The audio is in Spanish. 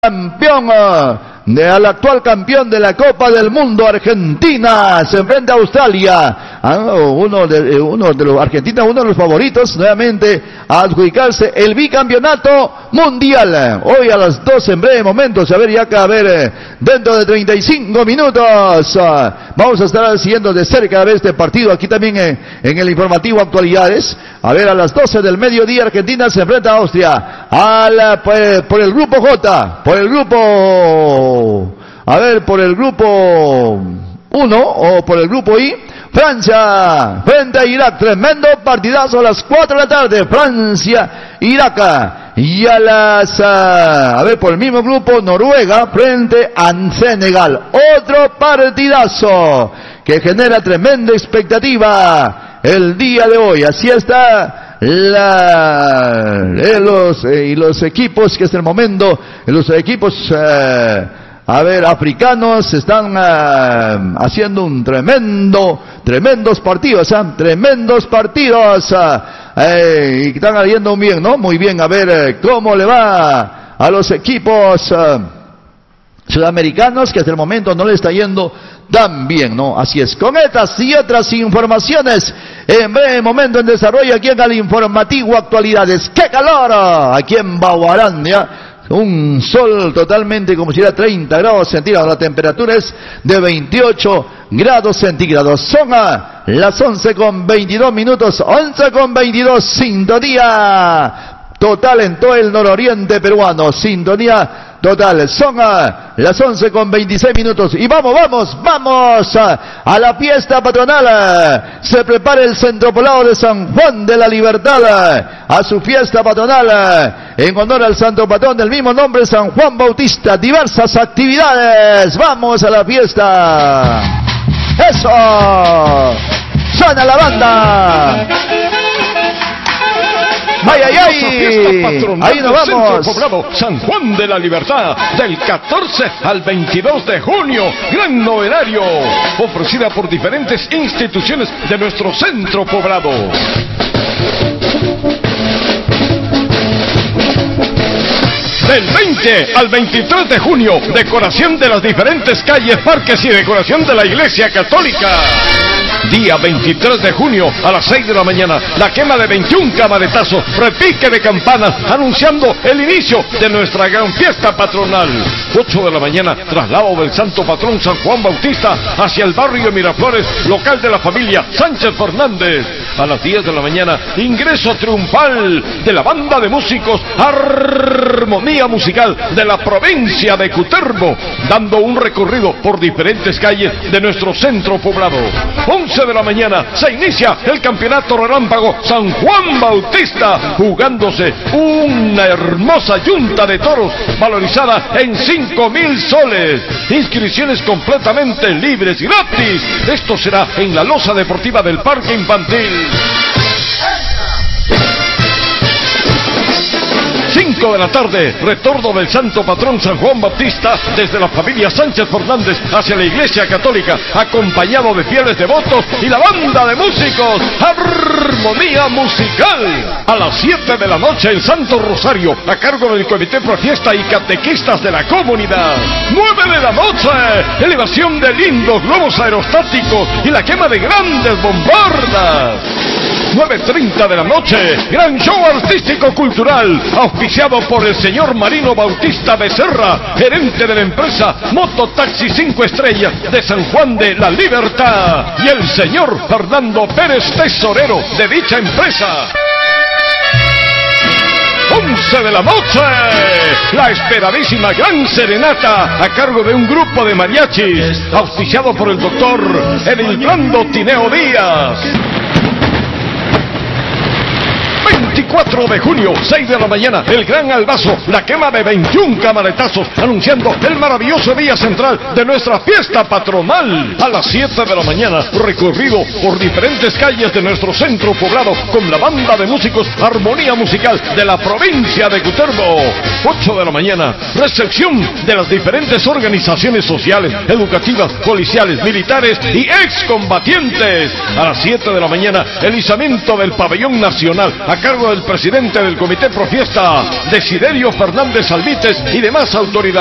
Campeón al actual campeón de la Copa del Mundo, Argentina, se enfrenta a Australia. Uno de los Argentina, uno de los favoritos nuevamente a adjudicarse el bicampeonato mundial. Hoy a las 12 en breve momentos, dentro de 35 minutos vamos a estar siguiendo de cerca este partido aquí también en el informativo Actualidades. A las 12 del mediodía Argentina se enfrenta a Austria por el grupo J, por el grupo 1 o por el grupo I. Francia frente a Irak, tremendo partidazo a las 4 de la tarde, Francia, Irak. Y por el mismo grupo, Noruega frente a Senegal, otro partidazo que genera tremenda expectativa el día de hoy. Así está los equipos que hasta el momento, los equipos africanos están haciendo un tremendos partidos, y están yendo bien, ¿no? Muy bien, cómo le va a los equipos sudamericanos, que hasta el momento no le está yendo tan bien, ¿no? Así es. Con estas y otras informaciones, en breve momento en desarrollo aquí en el informativo Actualidades. ¡Qué calor! Aquí en Baguarandia. Un sol totalmente como si era 30 grados centígrados. La temperatura es de 28 grados centígrados. Son las 11:22 minutos. 11:22. Sintonía total en todo el nororiente peruano. Sintonía total. Son las 11:26 minutos. Y vamos a la fiesta patronal. Se prepara el Centro Poblado de San Juan de la Libertad a su fiesta patronal en honor al santo patrón del mismo nombre, San Juan Bautista. Diversas actividades. Vamos a la fiesta. ¡Eso! ¡Suena la banda! ¡Ay! Ahí nos vamos. Centro Poblado San Juan de la Libertad, del 14 al 22 de junio. Gran novenario, ofrecida por diferentes instituciones de nuestro centro poblado. Del 20 al 23 de junio, decoración de las diferentes calles, parques y decoración de la Iglesia Católica. Día 23 de junio a las 6 de la mañana, la quema de 21 camaretazos, repique de campanas, anunciando el inicio de nuestra gran fiesta patronal. 8 de la mañana, traslado del santo patrón San Juan Bautista hacia el barrio Miraflores, local de la familia Sánchez Fernández. A las 10 de la mañana, ingreso triunfal de la banda de músicos Armonía Musical de la provincia de Cutervo, dando un recorrido por diferentes calles de nuestro centro poblado. 11 de la mañana se inicia el campeonato relámpago San Juan Bautista, jugándose una hermosa yunta de toros valorizada en 5,000 soles. Inscripciones completamente libres y gratis. Esto será en la losa deportiva del Parque Infantil. 5 de la tarde, retorno del santo patrón San Juan Bautista desde la familia Sánchez Fernández hacia la Iglesia Católica, acompañado de fieles devotos y la banda de músicos Armonía Musical. A las 7 de la noche el Santo Rosario, a cargo del Comité Pro Fiesta y catequistas de la comunidad. 9 de la noche, elevación de lindos globos aerostáticos y la quema de grandes bombardas. 9:30 de la noche, gran show artístico cultural, auspiciado por el señor Marino Bautista Becerra, gerente de la empresa Mototaxi 5 Estrellas de San Juan de la Libertad, y el señor Fernando Pérez, tesorero de dicha empresa. 11 de la noche, la esperadísima gran serenata a cargo de un grupo de mariachis, auspiciado por el doctor Edilbrando Tineo Díaz. 24 de junio, 6 de la mañana, el gran albazo, la quema de 21 camaretazos, anunciando el maravilloso día central de nuestra fiesta patronal. A las 7 de la mañana, recorrido por diferentes calles de nuestro centro poblado con la banda de músicos Armonía Musical de la provincia de Cutervo. 8 de la mañana, recepción de las diferentes organizaciones sociales, educativas, policiales, militares y excombatientes. A las 7 de la mañana, el izamiento del pabellón nacional a cargo del el presidente del Comité Profiesta, Desiderio Fernández Albites, y demás autoridades.